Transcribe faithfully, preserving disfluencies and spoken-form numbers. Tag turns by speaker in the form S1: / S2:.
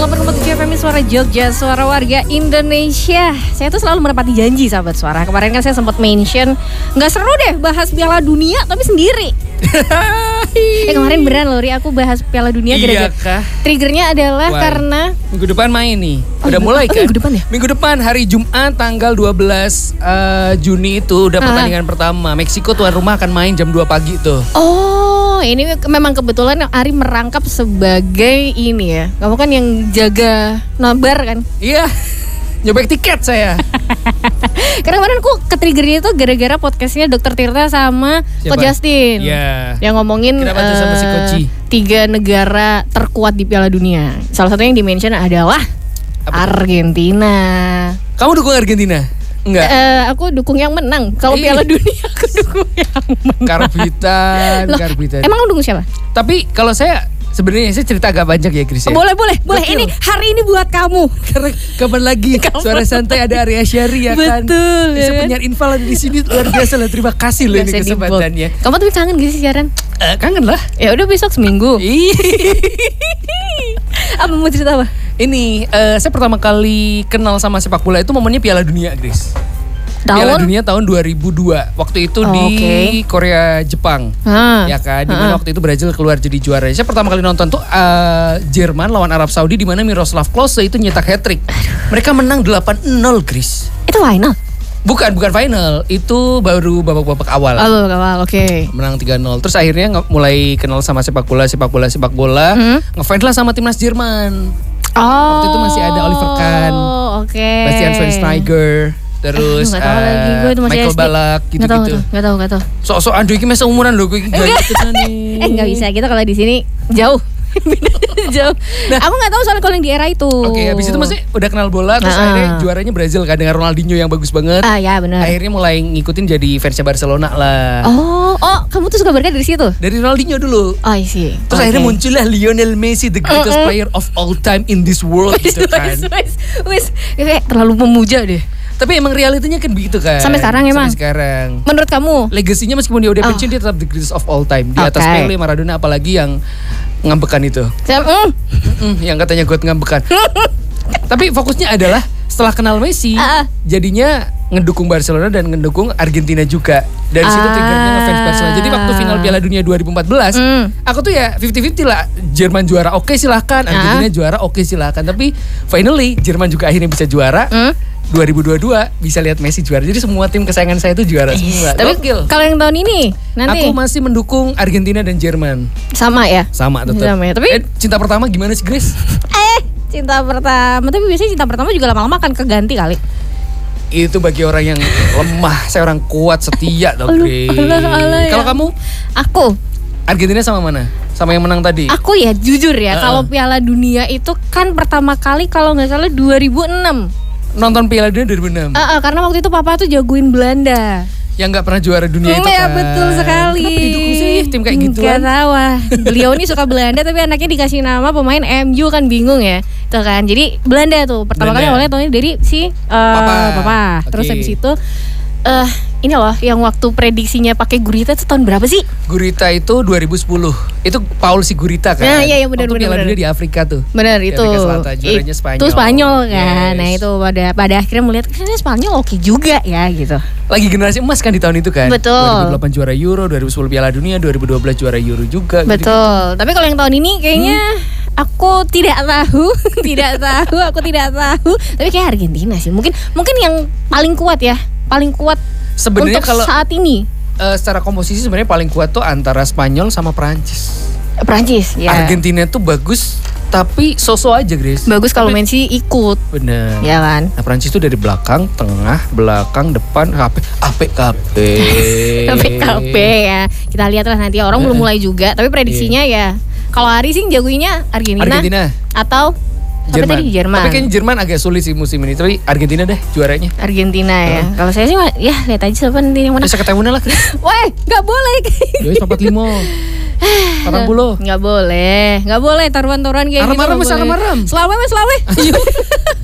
S1: delapan koma tujuh F M Suara Jogja, suara warga Indonesia. Saya tuh selalu menepati janji sahabat suara. Kemarin kan saya sempat mention nggak seru deh bahas Piala Dunia tapi sendiri. eh kemarin beneran loh Ri, aku bahas Piala Dunia gara-gara.
S2: Iya kah?
S1: Triggernya adalah
S2: Wah,
S1: karena
S2: minggu depan main nih.
S1: Oh,
S2: udah
S1: minggu,
S2: mulai
S1: oh,
S2: kan?
S1: minggu depan ya?
S2: Minggu depan hari Jumat tanggal dua belas uh, Juni itu udah
S1: Ah.
S2: pertandingan pertama. Meksiko tuan rumah akan main jam dua pagi tuh.
S1: Oh, ini memang kebetulan Ari merangkap sebagai ini ya. Kamu kan yang jaga nobar kan?
S2: Iya. Nyobek tiket saya.
S1: Karena kemarin aku ke-triggernya itu gara-gara podcastnya dokter Tirta sama
S2: Siapa?
S1: Coach Justin.
S2: Iya.
S1: Yang ngomongin
S2: Kenapa tuh sama si
S1: eh,
S2: Koci?
S1: tiga negara terkuat di Piala Dunia. Salah satunya yang di-mention adalah
S2: Apa?
S1: Argentina.
S2: Kamu dukung Argentina? Enggak.
S1: Eh, aku dukung yang menang. Kalau
S2: Ih.
S1: Piala Dunia aku dukung yang menang.
S2: Karbitan,
S1: Loh,
S2: karbitan.
S1: Emang kamu dukung siapa?
S2: Tapi kalau saya sebenarnya saya cerita agak banyak ya Chris ya.
S1: Boleh, boleh, boleh.
S2: Betul.
S1: Ini hari ini buat kamu.
S2: Karena kapan lagi suara santai ada Arya Syari ya kan.
S1: Betul,
S2: Bisa
S1: ya kan?
S2: penyiar infal di sini luar biasa lah. Terima kasih loh ini
S1: Biasa di bold.
S2: kesempatannya.
S1: Kamu tapi kangen gak sih siaran?
S2: Eh, kangen lah.
S1: Ya udah besok seminggu.
S2: Ih.
S1: Apa mau cerita apa?
S2: Ini eh, saya pertama kali kenal sama sepak bola itu momennya Piala Dunia, Grace. Piala
S1: Tahun?
S2: Dunia tahun dua ribu dua. Waktu itu
S1: Oh,
S2: di
S1: oke.
S2: Korea Jepang.
S1: Ah.
S2: Ya kan, di
S1: Ah.
S2: mana waktu itu Brazil keluar jadi juara. Saya pertama kali nonton tuh eh, Jerman lawan Arab Saudi di mana Miroslav Klose itu nyetak hat-trick. Mereka menang delapan nol, Grace.
S1: Itu final.
S2: Bukan, bukan final. Itu baru babak-babak awal.
S1: Oh, awal, oke.
S2: Menang tiga nol. Terus akhirnya nge- mulai kenal sama sepak bola, sepak bola, sepak bola.
S1: Hmm.
S2: Ngefans lah sama timnas Jerman.
S1: Oh.
S2: Waktu itu masih ada Oliver Kahn,
S1: Oh, oke.
S2: Bastian Schweinsteiger, terus
S1: Eh, nggak tahu
S2: eh,
S1: lagi, gue itu masih
S2: Michael
S1: S D.
S2: Ballack
S1: Nggak tahu,
S2: gitu-gitu.
S1: nggak tahu, nggak tahu.
S2: Sok-sok Ando ini masih umuran loh, gue gak gitu nih.
S1: Eh, nggak bisa kita kalau di sini jauh. Jauh. Aku nggak tahu soal kalau yang di era itu.
S2: Oke, habis itu masih udah kenal bola, terus
S1: Nah.
S2: akhirnya juaranya Brazil kan dengan Ronaldinho yang bagus banget.
S1: Ah ya benar.
S2: Akhirnya mulai ngikutin jadi fansnya Barcelona lah.
S1: Oh, oh, kamu tuh suka berkat dari situ?
S2: Dari Ronaldinho dulu.
S1: Oh, iya.
S2: Terus akhirnya muncullah Lionel Messi, the greatest player of all time in this world gitu kan.
S1: Wis, wis, wis. Kayak terlalu memuja deh.
S2: Tapi emang realitinya kan begitu kan.
S1: Sampai sekarang emang?
S2: Sampai sekarang.
S1: Menurut kamu?
S2: Legasinya meskipun dia udah
S1: Oh.
S2: pensiun, dia tetap the greatest of all time. Di atas
S1: Oke.
S2: Pele, Maradona, apalagi yang ngambekan itu.
S1: Saya, mm.
S2: Mm, yang katanya gue ngambekan. Tapi fokusnya adalah setelah kenal Messi,
S1: Ah.
S2: jadinya ngedukung Barcelona dan ngedukung Argentina juga. Dari situ
S1: Ah.
S2: triggernya ngefans Barcelona. Jadi waktu final Piala Dunia dua ribu empat belas,
S1: Mm.
S2: aku tuh ya fifty fifty lah. Jerman juara oke silahkan, Argentina
S1: Ah.
S2: juara oke silahkan. Tapi finally Jerman juga akhirnya bisa juara.
S1: Mm.
S2: dua ribu dua puluh dua bisa lihat Messi juara. Jadi semua tim kesayangan saya itu juara semua.
S1: Tapi
S2: Gokil.
S1: kalau yang tahun ini nanti
S2: Aku masih mendukung Argentina dan Jerman.
S1: sama ya?
S2: Sama tetap.
S1: Sama ya, tapi
S2: Eh, cinta pertama gimana sih, Grace?
S1: eh cinta pertama, tapi biasanya cinta pertama juga lama-lama akan keganti kali.
S2: Itu bagi orang yang lemah. Saya orang kuat, setia dong,
S1: Aduh,
S2: Grace.
S1: alah, alah,
S2: Kalau
S1: ya.
S2: kamu
S1: Aku,
S2: Argentina sama mana? Sama yang menang tadi?
S1: aku ya jujur ya,
S2: Uh-uh.
S1: kalau Piala Dunia itu kan pertama kali kalau nggak salah dua ribu enam.
S2: Nonton Piala Dunia dua ribu enam.
S1: Uh, uh, karena waktu itu papa tuh jagoin Belanda.
S2: Yang nggak pernah juara dunia itu
S1: Iya
S2: kan.
S1: betul sekali.
S2: Kenapa didukung sih tim kayak gitu?
S1: Gak tahu ah. Beliau ini suka Belanda tapi anaknya dikasih nama pemain M U kan bingung ya. Tuh kan. Jadi Belanda tuh pertama
S2: Belanda.
S1: kali awalnya tahunnya dari si uh,
S2: Papa.
S1: Papa. Terus
S2: Oke.
S1: habis itu eh ini loh yang waktu prediksinya pakai gurita itu tahun berapa sih?
S2: Gurita itu dua ribu sepuluh. Itu Paul si Gurita kan.
S1: Nah, iya, iya, benar,
S2: Waktu
S1: benar,
S2: Piala
S1: benar.
S2: Dunia di Afrika tuh.
S1: Benar
S2: Di
S1: itu.
S2: Afrika Selatan, juaranya Spanyol.
S1: Itu Spanyol kan.
S2: Yes.
S1: Nah, itu pada pada akhirnya melihat kayaknya Spanyol oke juga ya gitu.
S2: Lagi generasi emas kan di tahun itu kan.
S1: Betul.
S2: dua ribu delapan juara Euro, dua ribu sepuluh Piala Dunia, dua ribu dua belas juara Euro juga.
S1: Betul. Tapi kalau yang tahun ini kayaknya aku tidak tahu, tidak tahu, aku tidak tahu. Tapi kayak Argentina sih. Mungkin mungkin yang paling kuat ya, paling kuat
S2: Sebenarnya
S1: untuk
S2: kalau
S1: saat ini.
S2: eh, secara komposisi sebenarnya paling kuat tuh antara Spanyol sama Prancis.
S1: Prancis ya.
S2: Argentina tuh bagus tapi so-so aja, Grace.
S1: Bagus kalau
S2: Tapi-
S1: Messi ikut,
S2: Bener.
S1: ya kan?
S2: Nah, Prancis tuh dari belakang, tengah, belakang, depan, K P, A P K P.
S1: K P K P ya. Kita lihat lah nanti orang belum mulai juga. Tapi prediksinya ya, kalau Ari sih jagoinnya Argentina,
S2: Argentina.
S1: atau apa
S2: Jerman.
S1: tadi Jerman.
S2: Tapi kayaknya Jerman agak sulit sih musim ini. Tapi Argentina deh juaranya.
S1: Argentina ya. Kalau saya sih ya lihat aja siapa nanti yang
S2: Udah
S1: menang.
S2: ketemu lah, Chris.
S1: Weh, nggak boleh.
S2: Yowis papat limo. Patang puluh.
S1: Nggak boleh, nggak boleh taruhan-taruhan kayak gitu.
S2: Aram-aram,
S1: nggak
S2: mas,
S1: boleh.
S2: aram-aram.
S1: Selawe, mas, selawe.